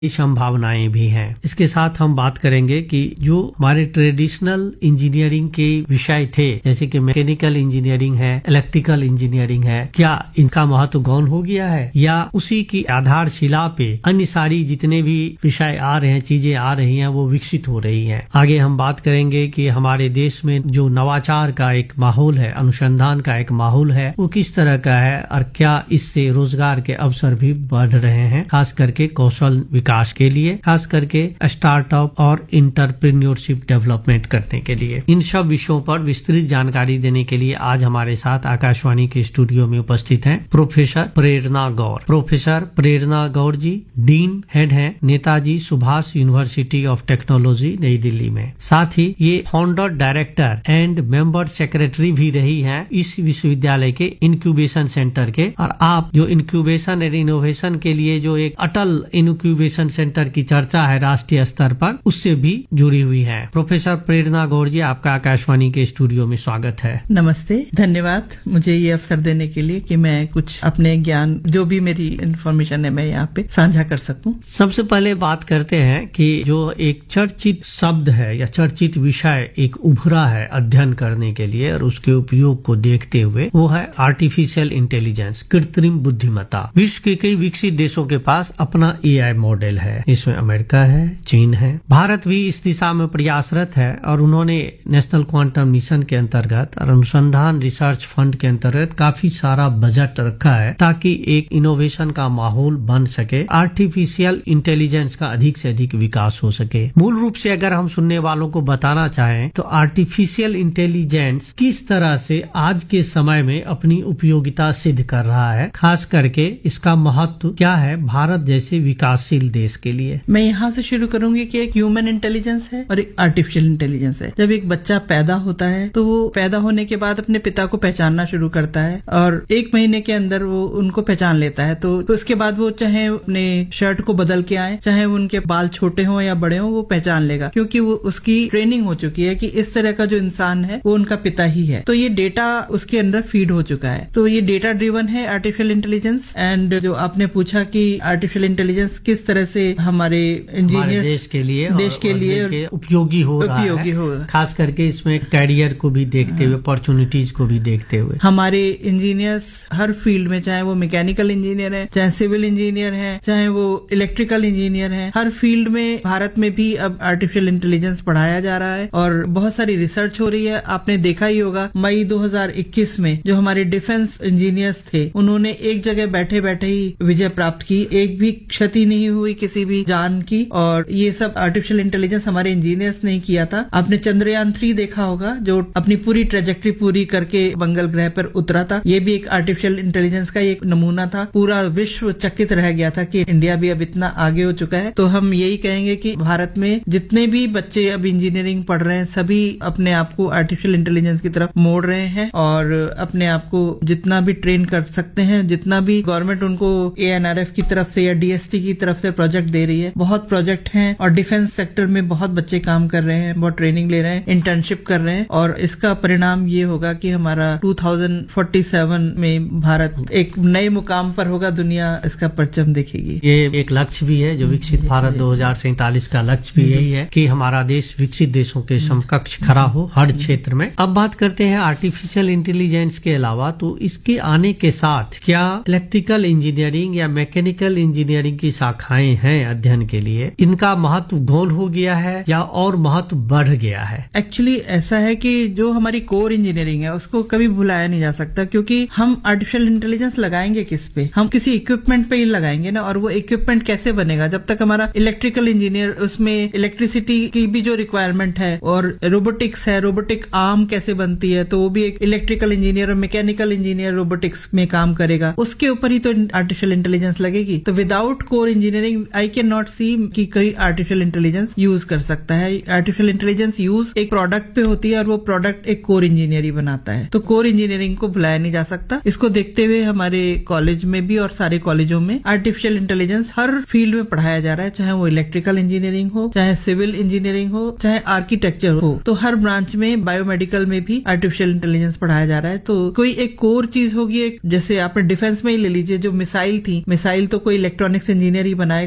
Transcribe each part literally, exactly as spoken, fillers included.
संभावनाएं भी हैं। इसके साथ हम बात करेंगे कि जो हमारे ट्रेडिशनल इंजीनियरिंग के विषय थे, जैसे कि मैकेनिकल इंजीनियरिंग है, इलेक्ट्रिकल इंजीनियरिंग है, क्या इनका महत्व गौण हो गया है या उसी की आधारशिला पे अन्य सारी जितने भी विषय आ रहे हैं, चीजें आ रही हैं, वो विकसित हो रही हैं। आगे हम बात करेंगे कि हमारे देश में जो नवाचार का एक माहौल है, अनुसंधान का एक माहौल है, वो किस तरह का है और क्या इससे रोजगार के अवसर भी बढ़ रहे हैं, खास करके कौशल विकास के लिए, खास करके स्टार्टअप और इंटरप्रेन्योरशिप डेवलपमेंट करने के लिए। इन सब विषयों पर विस्तृत जानकारी देने के लिए आज हमारे साथ आकाशवाणी के स्टूडियो में उपस्थित हैं प्रोफेसर प्रेरणा गौर। प्रोफेसर प्रेरणा गौर जी डीन हेड हैं Netaji Subhash university of technology नई दिल्ली में। साथ ही ये founder director and member secretary भी रही हैं इस विश्वविद्यालय के इंक्यूबेशन सेंटर के। और आप जो इंक्यूबेशन एंड इनोवेशन के लिए जो एक अटल इंक्यूबेशन सेंटर की चर्चा है राष्ट्रीय स्तर पर, उससे भी जुड़ी हुई है। प्रोफेसर प्रेरणा गौर जी, आपका आकाशवाणी के स्टूडियो में स्वागत है। नमस्ते, धन्यवाद मुझे ये अवसर देने के लिए कि मैं कुछ अपने ज्ञान, जो भी मेरी इन्फॉर्मेशन है, मैं यहाँ पे साझा कर सकूं। सबसे पहले बात करते हैं कि जो एक चर्चित शब्द है या चर्चित विषय एक उभरा है अध्ययन करने के लिए और उसके उपयोग को देखते हुए, वो है आर्टिफिशियल इंटेलिजेंस, कृत्रिम बुद्धिमत्ता। विश्व के कई विकसित देशों के पास अपना ए आई मॉडल है, इसमें अमेरिका है, चीन है, भारत भी इस दिशा में प्रयासरत है और उन्होंने नेशनल क्वांटम मिशन के अंतर्गत और अनुसंधान रिसर्च फंड के अंतर्गत काफी सारा बजट रखा है ताकि एक इनोवेशन का माहौल बन सके, आर्टिफिशियल इंटेलिजेंस का अधिक से अधिक विकास हो सके। मूल रूप से अगर हम सुनने वालों को बताना चाहें तो आर्टिफिशियल इंटेलिजेंस किस तरह से आज के समय में अपनी उपयोगिता सिद्ध कर रहा है, खास करके इसका महत्व क्या है भारत जैसे विकासशील देश के लिए। मैं यहाँ से शुरू करूंगी कि एक ह्यूमन इंटेलिजेंस है और एक आर्टिफिशियल इंटेलिजेंस है। जब एक बच्चा पैदा होता है तो वो पैदा होने के बाद अपने पिता को पहचानना शुरू करता है और एक महीने के अंदर वो उनको पहचान लेता है। तो उसके बाद वो चाहे अपने शर्ट को बदल के आए, चाहे उनके बाल छोटे हों या बड़े हों, वो पहचान लेगा क्योंकि वो उसकी ट्रेनिंग हो चुकी है कि इस तरह का जो इंसान है वो उनका पिता ही है। तो ये डेटा उसके अंदर फीड हो चुका है। तो ये डेटा ड्रिवन है आर्टिफिशियल इंटेलिजेंस। एंड जो आपने पूछा कि आर्टिफिशियल इंटेलिजेंस किस तरह से हमारे इंजीनियर्स देश के लिए देश के लिए उपयोगी हो रहा उपयोगी है, हो खास करके इसमें कैरियर को भी देखते हुए, अपॉर्चुनिटीज को भी देखते हुए। हमारे इंजीनियर्स हर फील्ड में, चाहे वो मैकेनिकल इंजीनियर है, चाहे सिविल इंजीनियर है, चाहे वो इलेक्ट्रिकल इंजीनियर है, हर फील्ड में भारत में भी अब आर्टिफिशियल इंटेलिजेंस पढ़ाया जा रहा है और बहुत सारी रिसर्च हो रही है। आपने देखा ही होगा मई दो हज़ार इक्कीस में जो हमारे डिफेंस इंजीनियर्स थे, उन्होंने एक जगह बैठे बैठे ही विजय प्राप्त की, एक भी क्षति नहीं हुई किसी भी जान की। और ये सब आर्टिफिशियल इंटेलिजेंस हमारे इंजीनियर्स ने किया था। आपने चंद्रयान थ्री देखा होगा जो अपनी पूरी ट्रेजेक्ट्री पूरी करके मंगल ग्रह पर उतरा था। ये भी एक आर्टिफिशियल इंटेलिजेंस का एक नमूना था। पूरा विश्व चकित रह गया था कि इंडिया भी अब इतना आगे हो चुका है। तो हम यही कहेंगे कि भारत में जितने भी बच्चे अब इंजीनियरिंग पढ़ रहे हैं, सभी अपने आप को आर्टिफिशियल इंटेलिजेंस की तरफ मोड़ रहे हैं और अपने आप को जितना भी ट्रेन कर सकते हैं, जितना भी गवर्नमेंट उनको ए एन आर एफ की तरफ से या डी एस टी की तरफ से प्रोजेक्ट दे रही है, बहुत प्रोजेक्ट हैं और डिफेंस सेक्टर में बहुत बच्चे काम कर रहे हैं, बहुत ट्रेनिंग ले रहे हैं, इंटर्नशिप कर रहे हैं और इसका परिणाम ये होगा कि हमारा दो हज़ार सैंतालीस में भारत एक नए मुकाम पर होगा, दुनिया इसका परचम देखेगी। ये एक लक्ष्य भी है जो विकसित भारत दो हज़ार सैंतालीस का लक्ष्य भी यही है कि हमारा देश विकसित देशों के समकक्ष खड़ा हो हर क्षेत्र में। अब बात करते हैं आर्टिफिशियल इंटेलिजेंस के अलावा, तो इसके आने के साथ क्या इलेक्ट्रिकल इंजीनियरिंग या मैकेनिकल इंजीनियरिंग की शाखाएं हैं अध्ययन के लिए, इनका महत्व गौण हो गया है या और महत्व बढ़ गया है? एक्चुअली ऐसा है कि जो हमारी कोर इंजीनियरिंग है उसको कभी भुलाया नहीं जा सकता, क्योंकि हम आर्टिफिशियल इंटेलिजेंस लगाएंगे किस पे? हम किसी इक्विपमेंट पे ही लगाएंगे ना। और वो इक्विपमेंट कैसे बनेगा? जब तक हमारा इलेक्ट्रिकल इंजीनियर, उसमें इलेक्ट्रिसिटी की भी जो रिक्वायरमेंट है, और रोबोटिक्स है, रोबोटिक आर्म कैसे बनती है, तो वो भी एक इलेक्ट्रिकल इंजीनियर और मैकेनिकल इंजीनियर रोबोटिक्स में काम करेगा, उसके ऊपर ही तो आर्टिफिशियल इंटेलिजेंस लगेगी। तो without core engineering I can not सी कि कोई आर्टिफिशियल इंटेलिजेंस यूज कर सकता है। आर्टिफिशियल इंटेलिजेंस यूज एक प्रोडक्ट पे होती है और वो प्रोडक्ट एक कोर इंजीनियर ही बनाता है। तो कोर इंजीनियरिंग को भुलाया नहीं जा सकता। इसको देखते हुए हमारे कॉलेज में भी और सारे कॉलेजों में आर्टिफिशियल इंटेलिजेंस हर फील्ड में पढ़ाया जा रहा है, चाहे वो इलेक्ट्रिकल इंजीनियरिंग हो, चाहे सिविल इंजीनियरिंग हो, चाहे आर्किटेक्चर हो। तो हर ब्रांच में, बायोमेडिकल में भी आर्टिफिशियल इंटेलिजेंस पढ़ाया जा रहा है। तो कोई एक कोर चीज होगी, एक जैसे आपने डिफेंस में ही ले लीजिए, जो मिसाइल थी, मिसाइल तो कोई इलेक्ट्रॉनिक्स इंजीनियर ही बनाएगा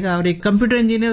जाएगा और एक कंप्यूटर इंजीनियर